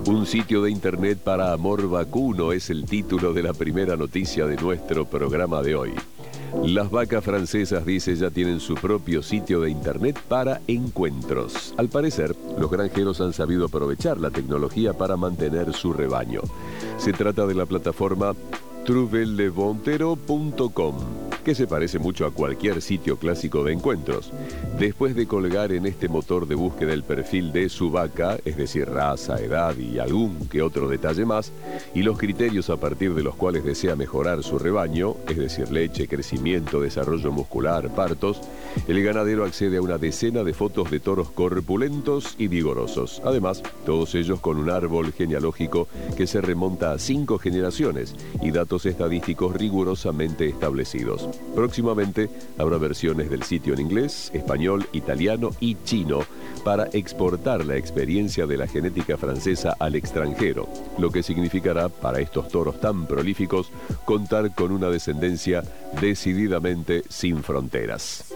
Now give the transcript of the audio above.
Un sitio de internet para amor vacuno es el título de la primera noticia de nuestro programa de hoy. Las vacas francesas, dice, ya tienen su propio sitio de internet para encuentros. Al parecer, los granjeros han sabido aprovechar la tecnología para mantener su rebaño. Se trata de la plataforma trouveleventero.com, que se parece mucho a cualquier sitio clásico de encuentros. Después de colgar en este motor de búsqueda el perfil de su vaca, es decir, raza, edad y algún que otro detalle más, y los criterios a partir de los cuales desea mejorar su rebaño, es decir, leche, crecimiento, desarrollo muscular, partos, el ganadero accede a una decena de fotos de toros corpulentos y vigorosos. Además, todos ellos con un árbol genealógico que se remonta a 5 generaciones y datos estadísticos rigurosamente establecidos. Próximamente habrá versiones del sitio en inglés, español, italiano y chino para exportar la experiencia de la genética francesa al extranjero, lo que significará para estos toros tan prolíficos contar con una descendencia decididamente sin fronteras.